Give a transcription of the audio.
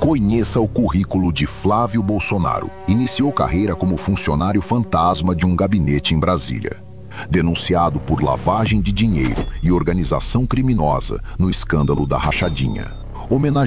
Conheça o currículo de Flávio Bolsonaro. Iniciou carreira como funcionário fantasma de um gabinete em Brasília. Denunciado por lavagem de dinheiro e organização criminosa no escândalo da rachadinha.